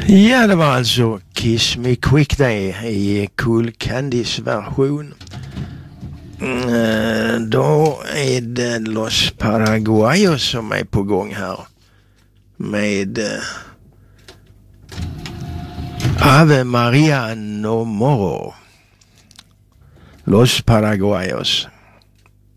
Ja, det var alltså Kiss Me Quick Day i Cool Candies version. Då är det Los Paraguayos som är på gång här med Ave Maria No Moro. Los Paraguayos.